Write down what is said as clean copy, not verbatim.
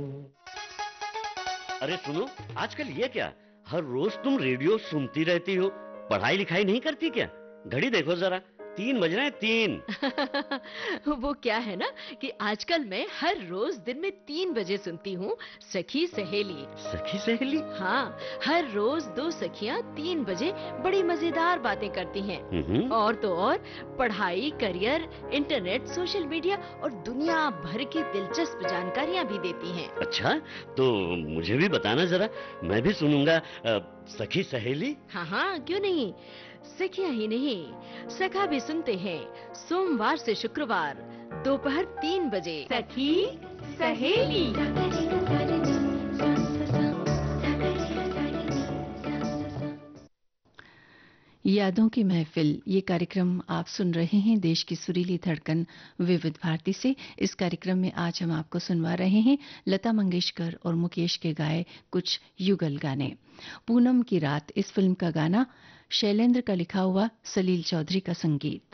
अरे सुनो, आजकल ये क्या, हर रोज तुम रेडियो सुनती रहती हो, पढ़ाई लिखाई नहीं करती क्या? घड़ी देखो जरा, 3 बज रहे हैं, 3। वो क्या है ना कि आजकल मैं हर रोज दिन में 3 बजे सुनती हूँ सखी सहेली। सखी सहेली? हाँ, हर रोज दो सखियाँ 3 बजे बड़ी मजेदार बातें करती हैं। हम्म। और तो और पढ़ाई, करियर, इंटरनेट, सोशल मीडिया और दुनिया भर की दिलचस्प जानकारियाँ भी देती हैं। अच्छा, तो मुझे भी बताना जरा, मैं भी सुनूंगा। सखी सहेली। हाँ हाँ, क्यों नहीं। सखियाँ ही नहीं, सखा भी सुनते हैं सोमवार से शुक्रवार दोपहर 3 बजे। सखी सहेली। यादों की महफिल, ये कार्यक्रम आप सुन रहे हैं देश की सुरीली धड़कन विविध भारती से। इस कार्यक्रम में आज हम आपको सुनवा रहे हैं लता मंगेशकर और मुकेश के गाए कुछ युगल गाने। पूनम की रात इस फिल्म का गाना शैलेंद्र का लिखा हुआ, सलील चौधरी का संगीत।